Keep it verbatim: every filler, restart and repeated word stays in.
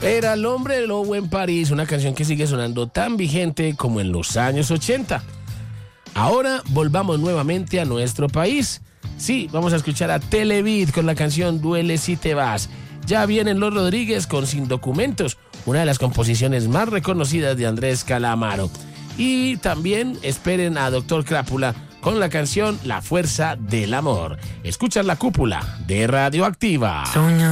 Era El hombre lobo en París, una canción que sigue sonando tan vigente como en los años ochenta. Ahora volvamos nuevamente a nuestro país. Sí, vamos a escuchar a Televid con la canción Duele si te vas. Ya vienen Los Rodríguez con Sin Documentos, una de las composiciones más reconocidas de Andrés Calamaro. Y también esperen a Doctor Crápula con la canción La Fuerza del Amor. Escuchas La Cúpula de Radioactiva. Soña.